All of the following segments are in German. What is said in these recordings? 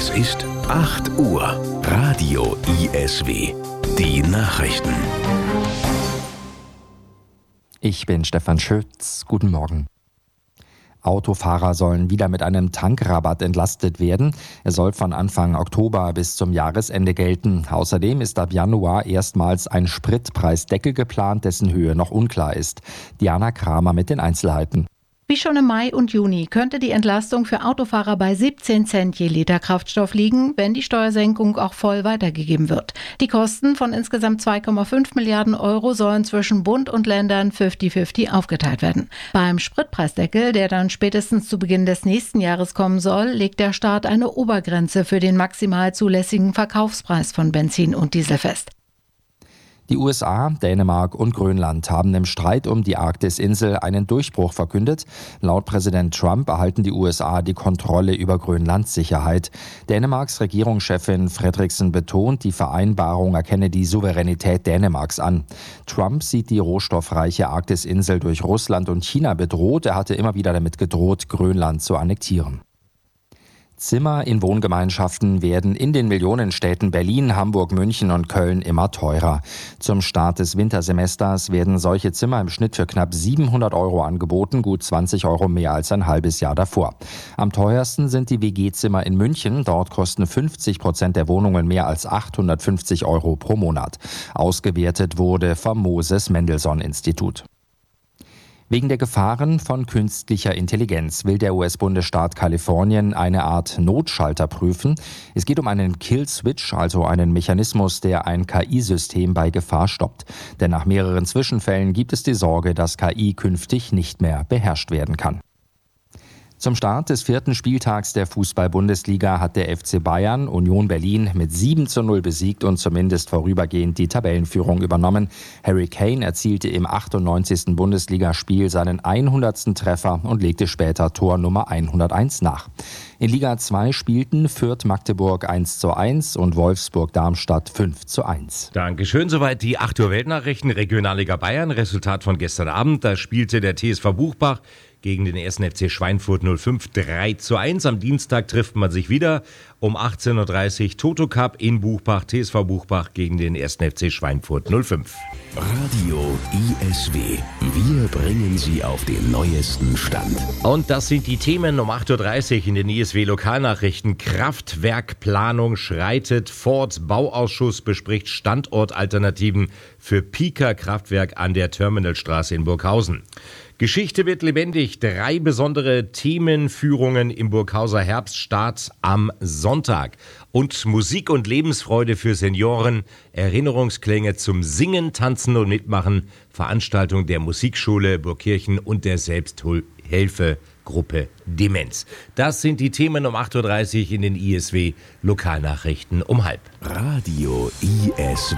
Es ist 8 Uhr. Radio ISW. Die Nachrichten. Ich bin Stefan Schütz. Guten Morgen. Autofahrer sollen wieder mit einem Tankrabatt entlastet werden. Er soll von Anfang Oktober bis zum Jahresende gelten. Außerdem ist ab Januar erstmals ein Spritpreisdeckel geplant, dessen Höhe noch unklar ist. Diana Kramer mit den Einzelheiten. Wie schon im Mai und Juni könnte die Entlastung für Autofahrer bei 17 Cent je Liter Kraftstoff liegen, wenn die Steuersenkung auch voll weitergegeben wird. Die Kosten von insgesamt 2,5 Milliarden Euro sollen zwischen Bund und Ländern 50-50 aufgeteilt werden. Beim Spritpreisdeckel, der dann spätestens zu Beginn des nächsten Jahres kommen soll, legt der Staat eine Obergrenze für den maximal zulässigen Verkaufspreis von Benzin und Diesel fest. Die USA, Dänemark und Grönland haben im Streit um die Arktisinsel einen Durchbruch verkündet. Laut Präsident Trump erhalten die USA die Kontrolle über Grönlands Sicherheit. Dänemarks Regierungschefin Frederiksen betont, die Vereinbarung erkenne die Souveränität Dänemarks an. Trump sieht die rohstoffreiche Arktisinsel durch Russland und China bedroht. Er hatte immer wieder damit gedroht, Grönland zu annektieren. Zimmer in Wohngemeinschaften werden in den Millionenstädten Berlin, Hamburg, München und Köln immer teurer. Zum Start des Wintersemesters werden solche Zimmer im Schnitt für knapp 700 Euro angeboten, gut 20 Euro mehr als ein halbes Jahr davor. Am teuersten sind die WG-Zimmer in München. Dort kosten 50% der Wohnungen mehr als 850 Euro pro Monat. Ausgewertet wurde vom Moses-Mendelssohn-Institut. Wegen der Gefahren von künstlicher Intelligenz will der US-Bundesstaat Kalifornien eine Art Notschalter prüfen. Es geht um einen Kill-Switch, also einen Mechanismus, der ein KI-System bei Gefahr stoppt. Denn nach mehreren Zwischenfällen gibt es die Sorge, dass KI künftig nicht mehr beherrscht werden kann. Zum Start des 4. Spieltags der Fußball-Bundesliga hat der FC Bayern Union Berlin mit 7:0 besiegt und zumindest vorübergehend die Tabellenführung übernommen. Harry Kane erzielte im 98. Bundesligaspiel seinen 100. Treffer und legte später Tor Nummer 101 nach. In Liga 2 spielten Fürth Magdeburg 1:1 und Wolfsburg Darmstadt 5:1. Dankeschön, soweit die 8 Uhr Weltnachrichten, Regionalliga Bayern. Resultat von gestern Abend, da spielte der TSV Buchbach gegen den 1. FC Schweinfurt 05 3:1. Am Dienstag trifft man sich wieder um 18:30 Uhr. Toto Cup in Buchbach, TSV Buchbach gegen den 1. FC Schweinfurt 05. Radio ISW. Wir bringen Sie auf den neuesten Stand. Und das sind die Themen um 8:30 Uhr in den ISW-Lokalnachrichten. Kraftwerkplanung schreitet fort. Bauausschuss bespricht Standortalternativen für Pika-Kraftwerk an der Terminalstraße in Burghausen. Geschichte wird lebendig. 3 besondere Themenführungen im Burghauser Herbststart am Sonntag. Und Musik und Lebensfreude für Senioren, Erinnerungsklänge zum Singen, Tanzen und Mitmachen, Veranstaltung der Musikschule Burgkirchen und der Selbsthilfegruppe Demenz. Das sind die Themen um 8:30 Uhr in den ISW Lokalnachrichten um 12:30. Radio ISW.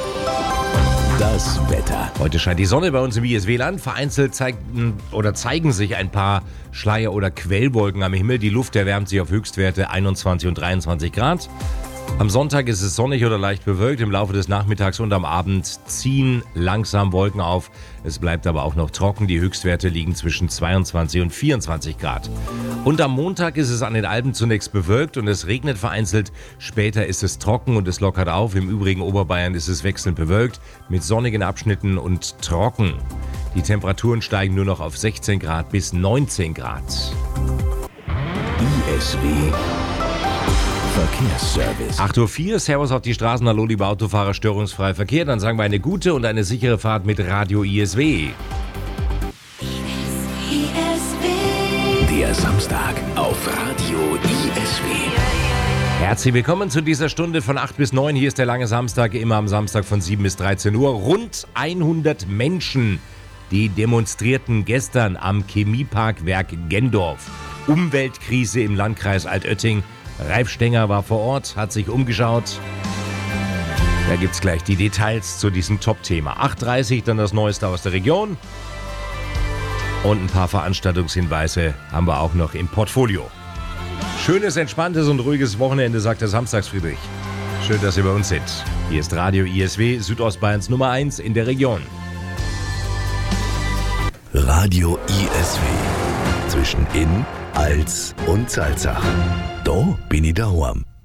Das Wetter. Heute scheint die Sonne bei uns im ISW-Land. Vereinzelt zeigen sich ein paar Schleier- oder Quellwolken am Himmel. Die Luft erwärmt sich auf Höchstwerte 21 und 23 Grad. Am Sonntag ist es sonnig oder leicht bewölkt. Im Laufe des Nachmittags und am Abend ziehen langsam Wolken auf. Es bleibt aber auch noch trocken. Die Höchstwerte liegen zwischen 22 und 24 Grad. Und am Montag ist es an den Alpen zunächst bewölkt und es regnet vereinzelt. Später ist es trocken und es lockert auf. Im übrigen Oberbayern ist es wechselnd bewölkt mit sonnigen Abschnitten und trocken. Die Temperaturen steigen nur noch auf 16 Grad bis 19 Grad. ISW Verkehrsservice. 8:04 Uhr, Servus auf die Straßen, hallo liebe Autofahrer, störungsfreier Verkehr. Dann sagen wir eine gute und eine sichere Fahrt mit Radio ISW. Der Samstag auf Radio ISW. Herzlich willkommen zu dieser Stunde von 8 bis 9. Hier ist der lange Samstag, immer am Samstag von 7 bis 13 Uhr. Rund 100 Menschen, die demonstrierten gestern am Chemieparkwerk Gendorf. Umweltkrise im Landkreis Altötting. Ralf Stenger war vor Ort, hat sich umgeschaut. Da gibt's gleich die Details zu diesem Top-Thema. 8:30 Uhr dann das Neueste aus der Region. Und ein paar Veranstaltungshinweise haben wir auch noch im Portfolio. Schönes, entspanntes und ruhiges Wochenende, sagt der Samstagsfriedrich. Schön, dass Sie bei uns sind. Hier ist Radio ISW, Südostbayerns Nummer 1 in der Region. Radio ISW. Zwischen Inn, Als und Salzach. Da bin ich daheim.